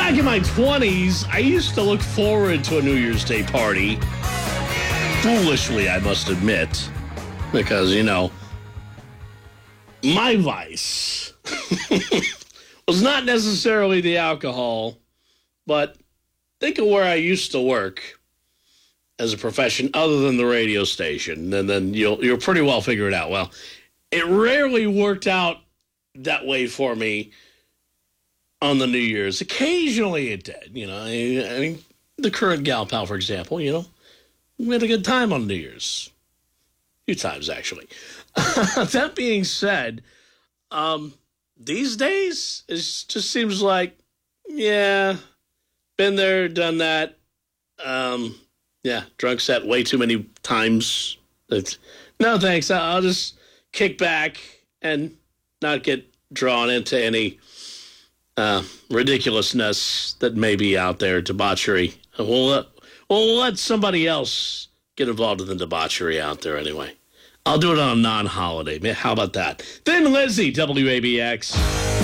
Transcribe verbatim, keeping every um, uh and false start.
Back in my twenties, I used to look forward to a New Year's Day party. Foolishly, I must admit. Because, you know, my vice was not necessarily the alcohol, but think of where I used to work as a profession other than the radio station, and then you'll you'll pretty well figure it out. Well, it rarely worked out that way for me on the New Year's. Occasionally it did, you know. I, I mean, the current gal pal, for example, you know, we had a good time on New Year's. A few times, actually. That being said, um, these days, it just seems like, yeah, been there, done that. Um, yeah, drunk set way too many times. It's, no, thanks. I'll just kick back and not get drawn into any uh, ridiculousness that may be out there, debauchery. We'll let, we'll let somebody else get involved in the debauchery out there anyway. I'll do it on a non-holiday. How about that? Thin Lizzy, W A B X.